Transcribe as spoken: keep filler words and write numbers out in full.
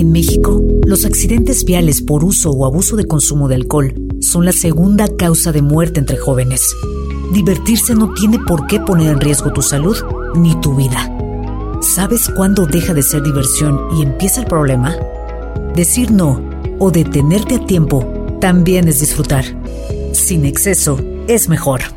En México, los accidentes viales por uso o abuso de consumo de alcohol son la segunda causa de muerte entre jóvenes. Divertirse no tiene por qué poner en riesgo tu salud ni tu vida. ¿Sabes cuándo deja de ser diversión y empieza el problema? Decir no o detenerte a tiempo también es disfrutar. Sin exceso, es mejor.